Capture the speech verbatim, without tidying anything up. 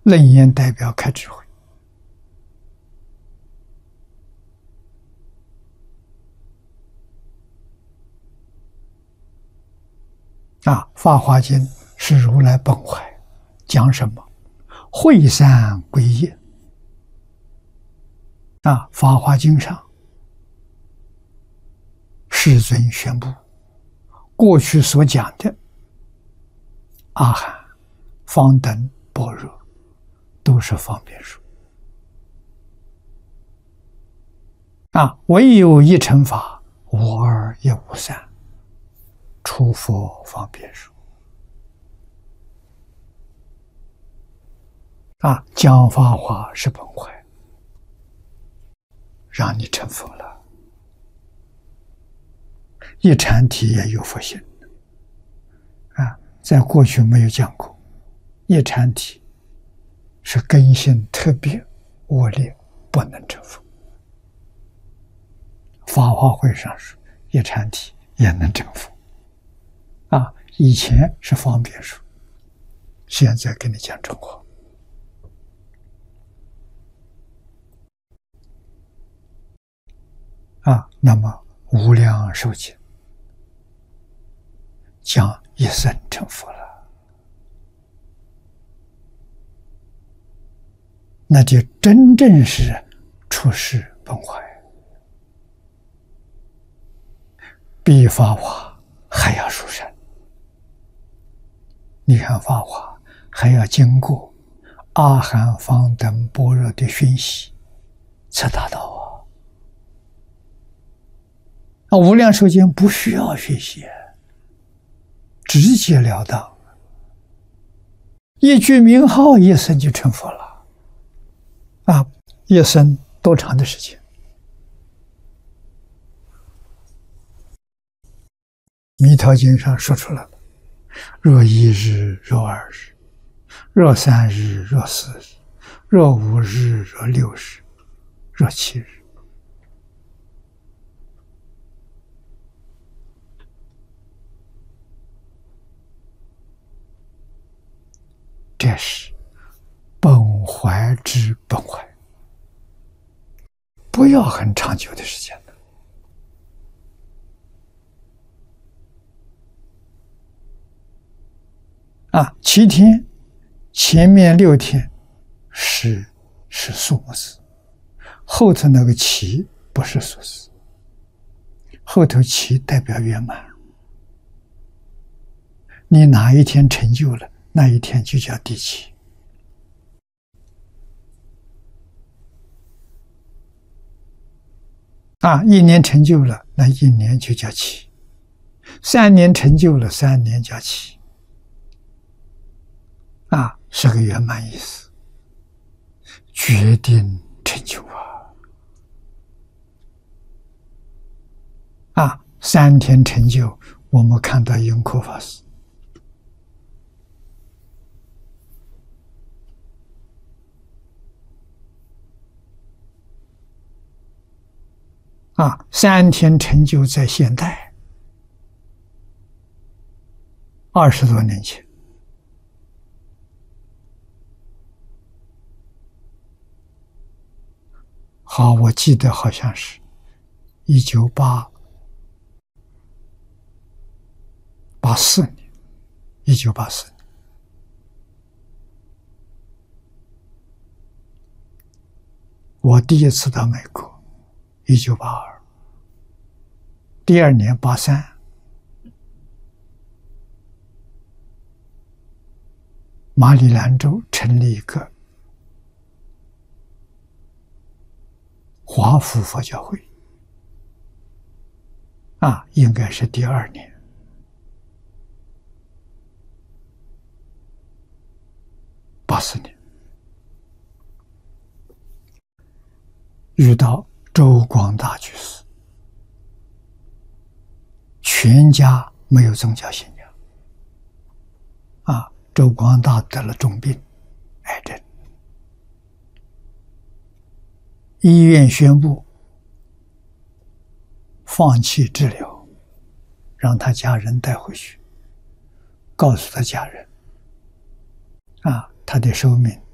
楞严代表开智慧。啊，《法华经》是如来本怀，讲什么？会三归一。啊，《法华经》上，世尊宣布，过去所讲的阿含、方等、般若，都是方便术。啊，唯有一乘法，无二也无三，出佛方便术。啊，讲法华是本怀，让你成佛了。一禅体也有佛性。啊，在过去没有讲过，一禅体是根性特别恶劣，不能成佛。法华会上说，一禅体也能成佛。啊，以前是方便术，现在跟你讲真话。啊，那么无量寿经将一生成佛了，那就真正是出世本怀，比法华还要殊胜。你看法华还要经过阿含、方等、般若的熏习才达到啊。那无量寿经不需要学习，直截了当，一句名号，一生就成佛了。啊，一生多长的时间？弥陀经上说出来了：若一日，若二日，若三日，若四日，若五日，若六日，若七日。这是本怀之本怀，不要很长久的时间的。啊，七天，前面六天是是数目字，后头那个七不是数字，后头七代表圆满。你哪一天成就了，那一天就叫第七。啊，一年成就了，那一年就叫七；三年成就了，三年叫七。啊，是个圆满意思，决定成就啊！啊，三天成就，我们看到永科法师。啊，三天成就在现代，二十多年前。好，我记得好像是一九八八四年，一九八四年，我第一次到美国。一九八二，第二年八三，马里兰州成立一个华府佛教会，啊，应该是第二年，八四年，遇到周光大居士，全家没有宗教信仰。啊，周光大得了重病，癌症，医院宣布放弃治疗，让他家人带回去，告诉他家人，啊，他的寿命